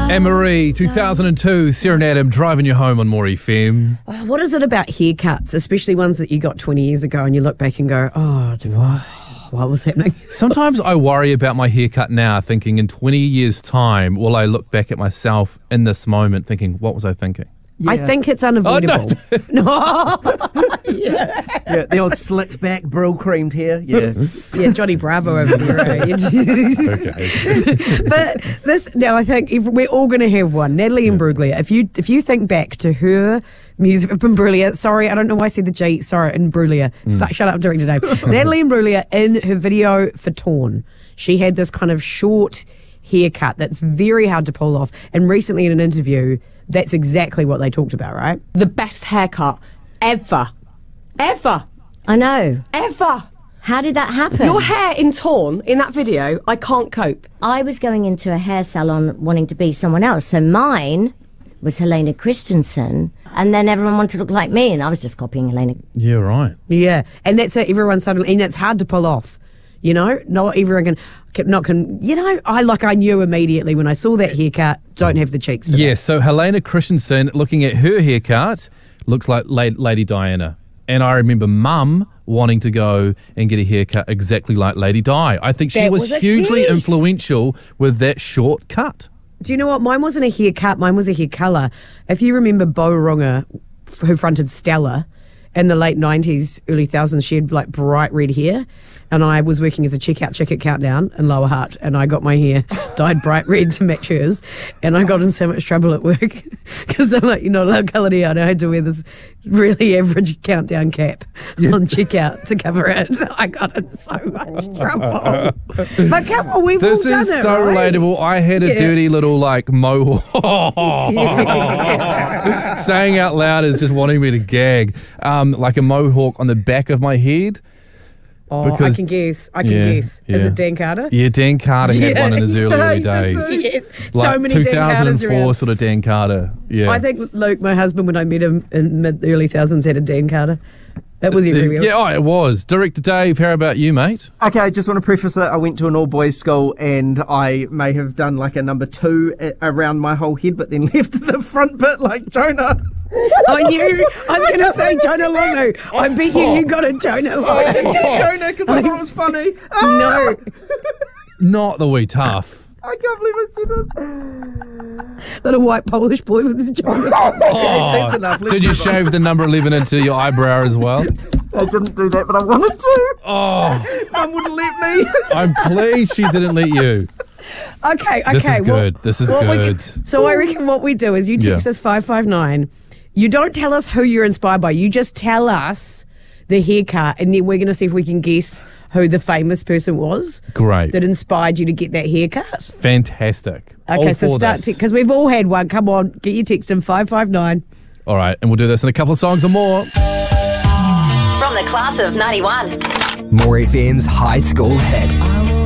Anne-Marie, 2002, Sarah Adam, driving you home on More FM. What is it about haircuts, especially ones that you got 20 years ago, and you look back and go, what was happening? Sometimes I worry about my haircut now, thinking in 20 years' time, will I look back at myself in this moment thinking, what was I thinking? Yeah. I think it's unavoidable. Yeah, the old slicked back, brill creamed hair. Yeah, Johnny Bravo over there. Okay. But this, now I think we're all going to have one. Natalie Imbruglia. If you think back to her music, Imbruglia. Sorry, I don't know why I said the G. Sorry, Imbruglia. Shut up, Director Dave. Natalie Imbruglia in her video for Torn, she had this kind of short haircut that's very hard to pull off. And recently in an interview, that's exactly what they talked about, right? The best haircut ever. Ever. I know. Ever. How did that happen? Your hair in Torn, in that video, I can't cope. I was going into a hair salon wanting to be someone else. So mine was Helena Christensen. And then everyone wanted to look like me. And I was just copying Helena. Yeah, right. Yeah. And that's it. Everyone suddenly, and it's hard to pull off. You know, not everyone can, you know, I knew immediately when I saw that haircut, don't have the cheeks for that. Yes, so Helena Christensen, looking at her haircut, looks like Lady Diana. And I remember Mum wanting to go and get a haircut exactly like Lady Di. I think she was hugely influential with that short cut. Do you know what? Mine wasn't a haircut, mine was a hair colour. If you remember Bo Runga, who fronted Stella, in the late 90s, early thousands, she had like bright red hair. And I was working as a checkout countdown in Lower Hutt, and I got my hair dyed bright red to match hers. And I got in so much trouble at work because they're like, you're not allowed colour hair. And I had to wear this really average countdown cap on checkout to cover it. I got in so much trouble. But come on, we've all done it, This is so right? relatable. I had a dirty little like mohawk. Saying out loud is just wanting me to gag. Like a mohawk on the back of my head. Oh, I can guess. Is it Dan Carter? Yeah, Dan Carter had one in his early days. Yes. Like so many Dan Carters 2004 around. sort of Dan Carter. Yeah. I think Luke, my husband, when I met him in early thousands, had a Dan Carter. It was everywhere. Yeah, it was. Director Dave, how about you, mate? Okay, I just want to preface it. I went to an all-boys school and I may have done like a number 2 around my whole head, but then left the front bit like Jonah. I was going to say Jonah Longu. I bet you got a Jonah I didn't Longu. get Jonah because I thought it was funny. No. Not the wee tough. I can't believe I said it. Little white Polish boy with a Jonah. That's enough. Let's Did you move on. shave the number 11 into your eyebrow as well? I didn't do that, but I wanted to. Oh, Mum wouldn't let me. I'm pleased she didn't let you. Okay. This is good. This is good. So I reckon what we do is you text us 559. You don't tell us who you're inspired by. You just tell us the haircut, and then we're going to see if we can guess who the famous person was. Great. That inspired you to get that haircut. Fantastic. Okay, All so for start this. because we've all had one. Come on, get your text in 559. All right, and we'll do this in a couple of songs or more. From the class of 91. More FM's high school hit.